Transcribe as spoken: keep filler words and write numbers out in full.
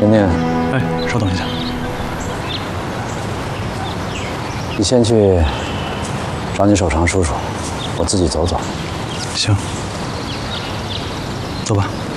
念念， 哎，稍等一下， 你先去找你手长叔叔，我自己走走。 行，走吧。